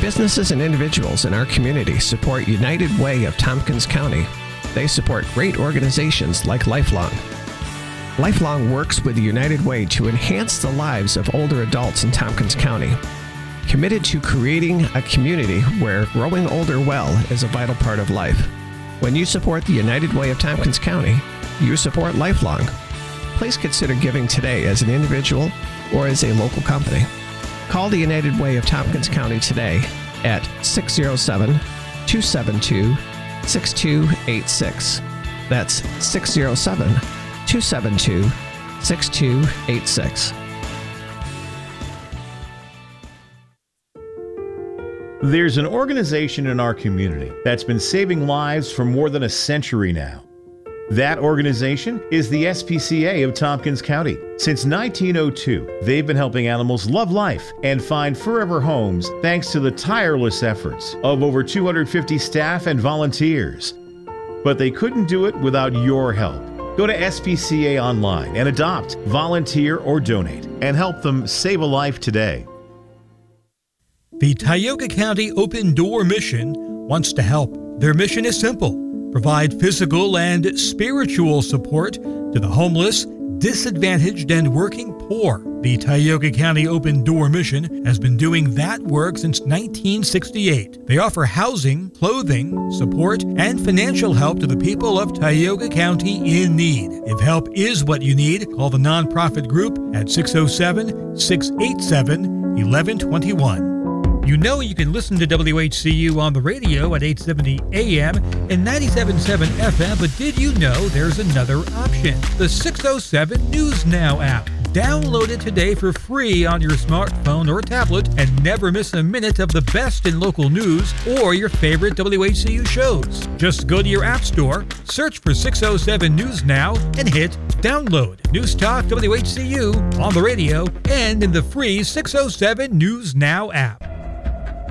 Businesses and individuals in our community support United Way of Tompkins County. They support great organizations like Lifelong. Lifelong works with the United Way to enhance the lives of older adults in Tompkins County. Committed to creating a community where growing older well is a vital part of life. When you support the United Way of Tompkins County, you support Lifelong. Please consider giving today as an individual or as a local company. Call the United Way of Tompkins County today at 607-272-6286. That's 607-272-6286. There's an organization in our community that's been saving lives for more than a century now. That organization is the SPCA of Tompkins County. Since 1902, they've been helping animals love life and find forever homes thanks to the tireless efforts of over 250 staff and volunteers. But they couldn't do it without your help. Go to SPCA online and adopt, volunteer, or donate and help them save a life today. The Tioga County Open Door Mission wants to help. Their mission is simple: provide physical and spiritual support to the homeless, disadvantaged, and working poor. The Tioga County Open Door Mission has been doing that work since 1968. They offer housing, clothing, support, and financial help to the people of Tioga County in need. If help is what you need, call the nonprofit group at 607-687-1121. You know you can listen to WHCU on the radio at 870 AM and 97.7 FM, but did you know there's another option? The 607 News Now app. Download it today for free on your smartphone or tablet and never miss a minute of the best in local news or your favorite WHCU shows. Just go to your app store, search for 607 News Now, and hit download. News Talk WHCU on the radio and in the free 607 News Now app.